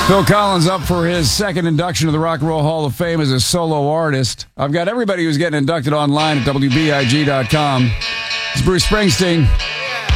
Phil Collins up for his second induction to the Rock and Roll Hall of Fame as a solo artist. I've got everybody who's getting inducted online at WBIG.com. It's Bruce Springsteen.